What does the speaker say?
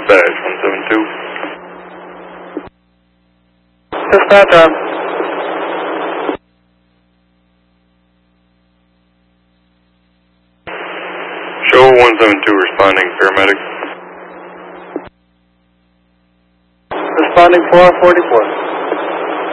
Dispatch 172. Dispatch on. Show 172 responding, paramedic. Responding 444.